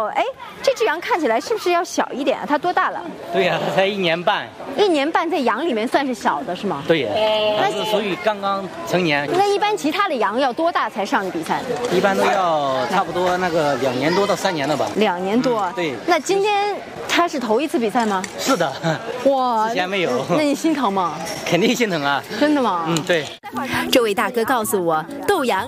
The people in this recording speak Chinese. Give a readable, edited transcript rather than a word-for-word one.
哦，哎，这只羊看起来是不是要小一点啊？它多大了？ 对呀、它才1年半。 1年半在羊里面算是小的是吗？ 对呀，它是属于刚刚成年。 那一般其他的羊要多大才上比赛？ 一般都要差不多那个2年多到3年了吧。 2年多。 对。 那今天他是头一次比赛吗？ 是的。 哇， 之前没有。 那你心疼吗？ 肯定心疼啊。 真的吗？ 对。 这位大哥告诉我，斗羊